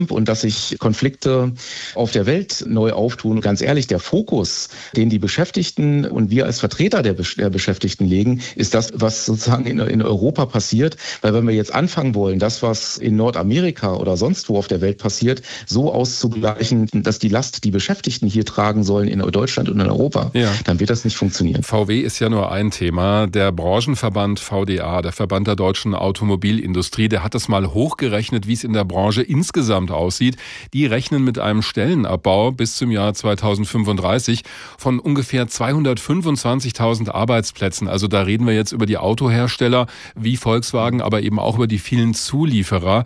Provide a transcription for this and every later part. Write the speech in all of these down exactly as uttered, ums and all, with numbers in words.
und dass sich Konflikte auf der Welt neu auftun. Ganz ehrlich, der Fokus, den die Beschäftigten und wir als Vertreter der, Besch- der Beschäftigten legen, ist das, was sozusagen in, in Europa passiert. Weil wenn wir jetzt anfangen wollen, das, was in Nordamerika oder sonst wo auf der Welt passiert, so auszugleichen, dass die Last die Beschäftigten hier tragen sollen in Deutschland und in Europa, ja. dann wird das nicht funktionieren. V W ist ja nur ein Thema. Der Branchenverband V D A, der Verband der deutschen Automobilindustrie, der hat das mal hochgerechnet, wie es in der Branche insgesamt aussieht. Die rechnen mit einem Stellenabbau bis zum Jahr zweitausendfünfunddreißig von ungefähr zweihundertfünfundzwanzigtausend Arbeitsplätzen. Also da reden wir jetzt über die Autohersteller wie Volkswagen, aber eben auch über die vielen Zulieferer.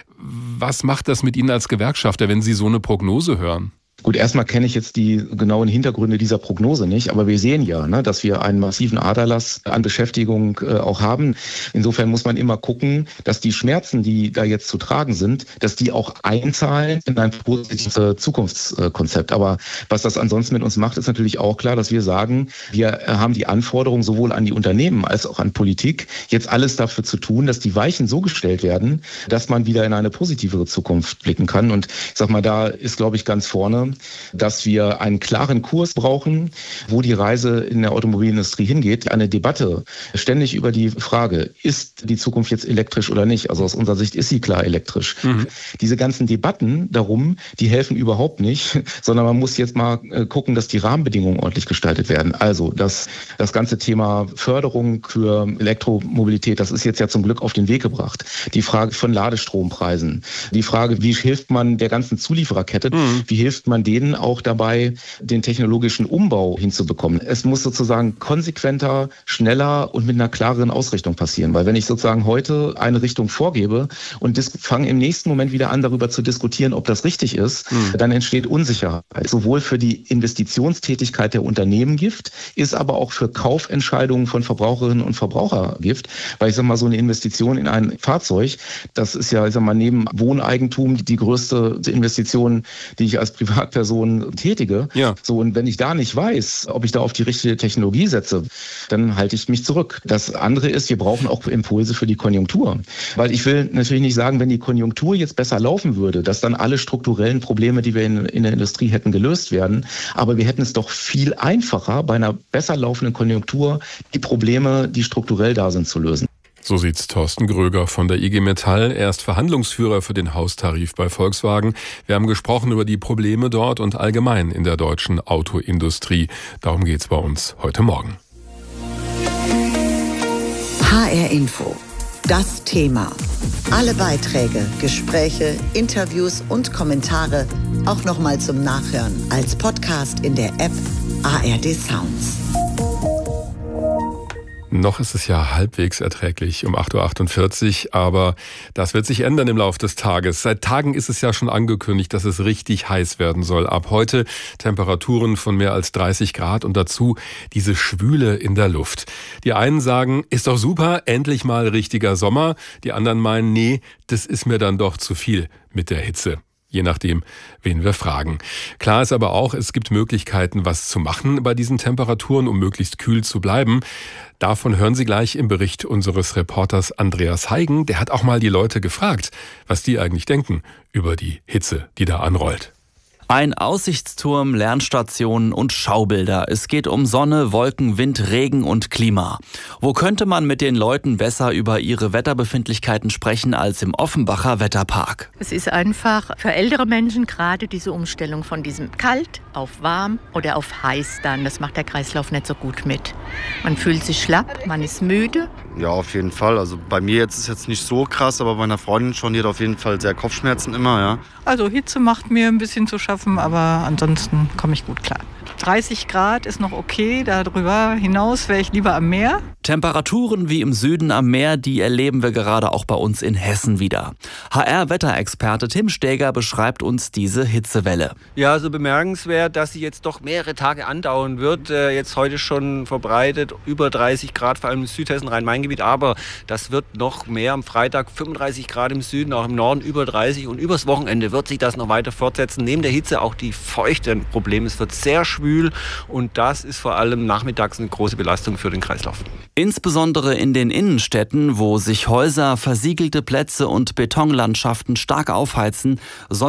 Was macht das mit Ihnen als Gewerkschafter, wenn Sie so eine Prognose hören? Gut, erstmal kenne ich jetzt die genauen Hintergründe dieser Prognose nicht, aber wir sehen ja, ne, dass wir einen massiven Aderlass an Beschäftigung äh, auch haben. Insofern muss man immer gucken, dass die Schmerzen, die da jetzt zu tragen sind, dass die auch einzahlen in ein positives äh, Zukunftskonzept. Aber was das ansonsten mit uns macht, ist natürlich auch klar, dass wir sagen, wir haben die Anforderung sowohl an die Unternehmen als auch an Politik, jetzt alles dafür zu tun, dass die Weichen so gestellt werden, dass man wieder in eine positivere Zukunft blicken kann. Und ich sag mal, da ist, glaube ich, ganz vorne, dass wir einen klaren Kurs brauchen, wo die Reise in der Automobilindustrie hingeht. Eine Debatte ständig über die Frage, ist die Zukunft jetzt elektrisch oder nicht? Also aus unserer Sicht ist sie klar elektrisch. Mhm. Diese ganzen Debatten darum, die helfen überhaupt nicht, sondern man muss jetzt mal gucken, dass die Rahmenbedingungen ordentlich gestaltet werden. Also das, das ganze Thema Förderung für Elektromobilität, das ist jetzt ja zum Glück auf den Weg gebracht. Die Frage von Ladestrompreisen, die Frage, wie hilft man der ganzen Zuliefererkette, mhm. wie hilft man denen auch dabei, den technologischen Umbau hinzubekommen. Es muss sozusagen konsequenter, schneller und mit einer klareren Ausrichtung passieren. Weil wenn ich sozusagen heute eine Richtung vorgebe und fange im nächsten Moment wieder an, darüber zu diskutieren, ob das richtig ist, mhm. dann entsteht Unsicherheit. Sowohl für die Investitionstätigkeit der Unternehmen Gift, ist aber auch für Kaufentscheidungen von Verbraucherinnen und Verbrauchern Gift. Weil ich sage mal, so eine Investition in ein Fahrzeug, das ist ja, ich sag mal, neben Wohneigentum die größte Investition, die ich als Privatperson tätige. Ja. So, und wenn ich da nicht weiß, ob ich da auf die richtige Technologie setze, dann halte ich mich zurück. Das andere ist, wir brauchen auch Impulse für die Konjunktur. Weil ich will natürlich nicht sagen, wenn die Konjunktur jetzt besser laufen würde, dass dann alle strukturellen Probleme, die wir in, in der Industrie hätten, gelöst werden. Aber wir hätten es doch viel einfacher, bei einer besser laufenden Konjunktur die Probleme, die strukturell da sind, zu lösen. So sieht's Thorsten Gröger von der I G Metall. Er ist Verhandlungsführer für den Haustarif bei Volkswagen. Wir haben gesprochen über die Probleme dort und allgemein in der deutschen Autoindustrie. Darum geht's bei uns heute Morgen. H R Info. Das Thema. Alle Beiträge, Gespräche, Interviews und Kommentare auch nochmal zum Nachhören als Podcast in der App A R D Sounds. Noch ist es ja halbwegs erträglich um acht Uhr achtundvierzig, aber das wird sich ändern im Laufe des Tages. Seit Tagen ist es ja schon angekündigt, dass es richtig heiß werden soll. Ab heute Temperaturen von mehr als dreißig Grad und dazu diese Schwüle in der Luft. Die einen sagen, ist doch super, endlich mal richtiger Sommer. Die anderen meinen, nee, das ist mir dann doch zu viel mit der Hitze. Je nachdem, wen wir fragen. Klar ist aber auch, es gibt Möglichkeiten, was zu machen bei diesen Temperaturen, um möglichst kühl zu bleiben. Davon hören Sie gleich im Bericht unseres Reporters Andreas Heigen. Der hat auch mal die Leute gefragt, was die eigentlich denken über die Hitze, die da anrollt. Ein Aussichtsturm, Lernstationen und Schaubilder. Es geht um Sonne, Wolken, Wind, Regen und Klima. Wo könnte man mit den Leuten besser über ihre Wetterbefindlichkeiten sprechen als im Offenbacher Wetterpark? Es ist einfach für ältere Menschen gerade diese Umstellung von diesem kalt auf warm oder auf heiß dann. Das macht der Kreislauf nicht so gut mit. Man fühlt sich schlapp, man ist müde. Ja, auf jeden Fall. Also bei mir jetzt ist es jetzt nicht so krass, aber bei meiner Freundin schon, die hat auf jeden Fall sehr Kopfschmerzen immer, ja. Also Hitze macht mir ein bisschen zu schaffen, aber ansonsten komme ich gut klar. dreißig Grad ist noch okay, darüber hinaus wäre ich lieber am Meer. Temperaturen wie im Süden am Meer, die erleben wir gerade auch bei uns in Hessen wieder. H R-Wetterexperte Tim Steger beschreibt uns diese Hitzewelle. Ja, so bemerkenswert, dass sie jetzt doch mehrere Tage andauern wird. Äh, jetzt heute schon verbreitet, über dreißig Grad, vor allem im Südhessen, Rhein-Main-Gebiet. Rhein-Main-Gebiet, aber das wird noch mehr am Freitag, fünfunddreißig Grad im Süden, auch im Norden über dreißig und übers Wochenende wird sich das noch weiter fortsetzen. Neben der Hitze auch die Feuchte ein Problem. Es wird sehr schwül und das ist vor allem nachmittags eine große Belastung für den Kreislauf. Insbesondere in den Innenstädten, wo sich Häuser, versiegelte Plätze und Betonlandschaften stark aufheizen, soll